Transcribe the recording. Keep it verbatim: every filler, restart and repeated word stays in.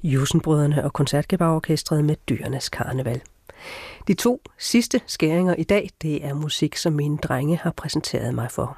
Jussen-brødrene og Koncertgebauorkestret med Dyrenes Karneval. De to sidste skæringer i dag, det er musik, som mine drenge har præsenteret mig for.